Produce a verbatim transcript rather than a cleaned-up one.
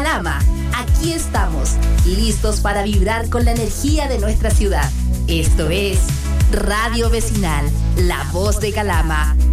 Calama, aquí estamos, listos para vibrar con la energía de nuestra ciudad. Esto es Radio Vecinal, la voz de Calama.